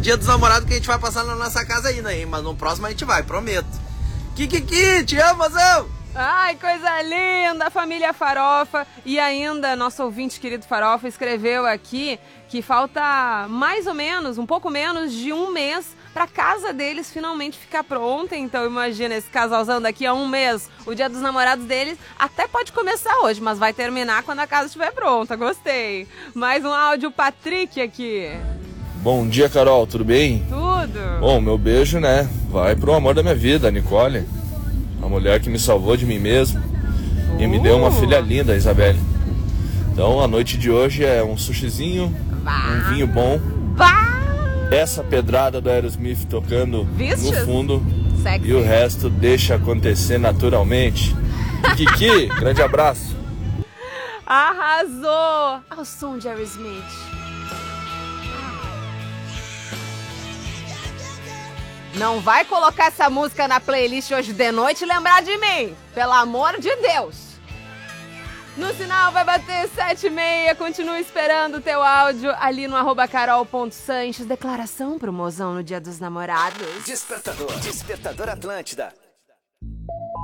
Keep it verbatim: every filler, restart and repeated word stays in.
Dia dos namorados que a gente vai passar na nossa casa ainda, hein? Mas no próximo a gente vai, prometo. Kikiki, te amo, Zão! Ai, coisa linda, família Farofa. E ainda, nosso ouvinte querido Farofa escreveu aqui que falta mais ou menos, um pouco menos de um mês pra casa deles finalmente ficar pronta. Então imagina esse casalzão daqui a um mês, o dia dos namorados deles até pode começar hoje, mas vai terminar quando a casa estiver pronta. Gostei. Mais um áudio, Patrick aqui. Bom dia, Carol, tudo bem? Tudo. Bom, meu beijo, né, vai pro amor da minha vida, a Nicole. A mulher que me salvou de mim mesmo e uh. me deu uma filha linda, a Isabelle. Então a noite de hoje é um sushizinho, bah. um vinho bom, bah. essa pedrada do Aerosmith tocando Vistes? no fundo Sexy. E o resto deixa acontecer naturalmente. Kiki, grande abraço. Arrasou! Ao som de Aerosmith. Não vai colocar essa música na playlist hoje de noite e lembrar de mim, pelo amor de Deus. No sinal vai bater sete e meia, continua esperando o teu áudio ali no arroba carol ponto sanches. Declaração pro mozão no dia dos namorados. Despertador, Despertador Atlântida.